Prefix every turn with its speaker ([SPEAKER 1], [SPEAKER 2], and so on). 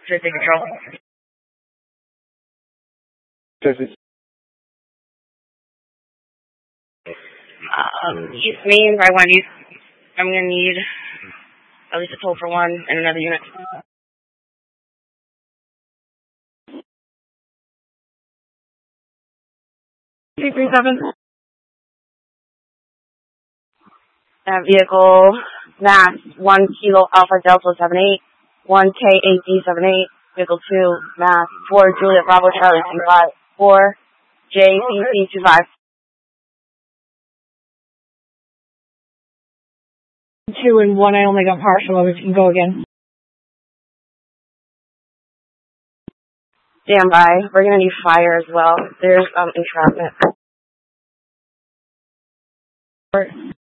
[SPEAKER 1] to take control. East Main, I want to use. I'm going to need at least a toll for one and another unit. 237. Vehicle mass 1 Kilo Alpha Delta 78, 1 K8D 78, vehicle 2 mass 4 Juliet Bravo Charlie 25, 4 JCC 25.
[SPEAKER 2] 2 and 1, I only got partial, we can go again.
[SPEAKER 1] Stand by. We're going to need fire as well. There's entrapment.